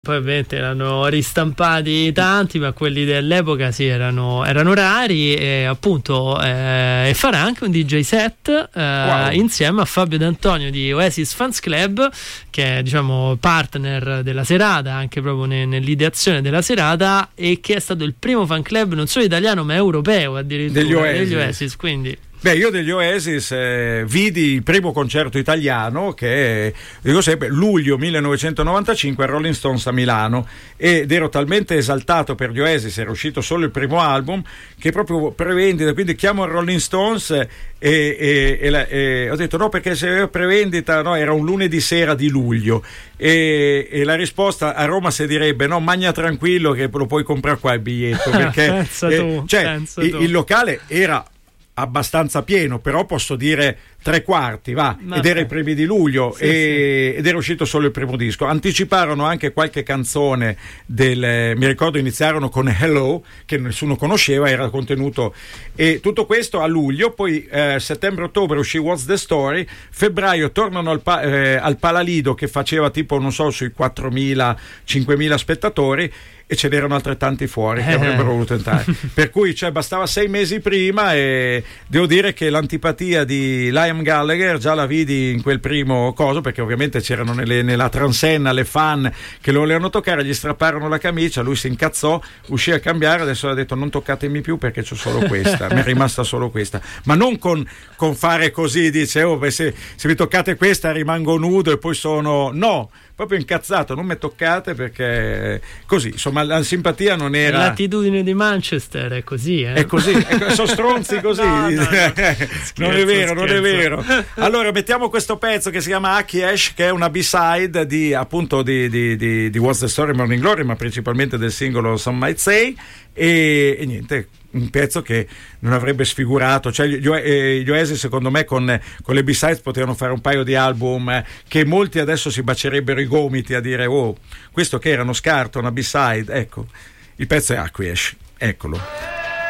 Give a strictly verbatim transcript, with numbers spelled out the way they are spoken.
Poi ovviamente erano ristampati tanti, ma quelli dell'epoca sì erano, erano rari, e appunto eh, e farà anche un D J set eh, wow. insieme a Fabio D'Antonio di Oasis Fans Club, che è diciamo partner della serata, anche proprio ne, nell'ideazione della serata, e che è stato il primo fan club non solo italiano ma europeo addirittura degli Oasis, degli Oasis quindi. Beh, io degli Oasis eh, vidi il primo concerto italiano, che è, dico sempre, luglio millenovecentonovantacinque a Rolling Stones a Milano, ed ero talmente esaltato per gli Oasis, era uscito solo il primo album, che proprio prevendita, quindi chiamo il Rolling Stones e, e, e, la, e ho detto no, perché se aveva prevendita, no, era un lunedì sera di luglio, e, e la risposta a Roma si direbbe no, magna tranquillo che lo puoi comprare qua il biglietto, perché pensa eh, tu, cioè, pensa il, tu. il locale era abbastanza pieno, però posso dire tre quarti, va, Ma ed era i primi di luglio, sì, e, sì. ed era uscito solo il primo disco. Anticiparono anche qualche canzone del, mi ricordo iniziarono con Hello, che nessuno conosceva, era contenuto, e tutto questo a luglio. Poi eh, settembre-ottobre uscì What's the Story, febbraio tornano al, pa- eh, al Palalido, che faceva tipo non so sui quattromila cinquemila spettatori, e ce n'erano altrettanti fuori che avrebbero voluto entrare, per cui cioè, bastava sei mesi prima, e devo dire che l'antipatia di Liam Gallagher già la vidi in quel primo coso, perché ovviamente c'erano nelle, nella transenna le fan che lo volevano toccare, gli strapparono la camicia, lui si incazzò, uscì a cambiare, adesso ha detto non toccatemi più perché c'ho solo questa, mi è rimasta solo questa, ma non con, con fare così, dice oh, beh, se, se mi toccate questa rimango nudo e poi sono, no, proprio incazzato, non mi toccate perché così, insomma la simpatia non era. L'attitudine di Manchester è così, eh? È così, è, sono stronzi così. no, no, no. Scherzo, non è vero, scherzo. non è vero. Allora mettiamo questo pezzo che si chiama Akiesh, che è una B-side di appunto di, di, di, di What's the Story Morning Glory, ma principalmente del singolo Some Might Say, e, e niente, un pezzo che non avrebbe sfigurato, cioè gli, eh, gli Oasis secondo me con, con le B-sides potevano fare un paio di album eh, che molti adesso si bacerebbero i gomiti a dire oh, questo che era uno scarto, una B-side. Ecco, il pezzo è Akiesh, eccolo.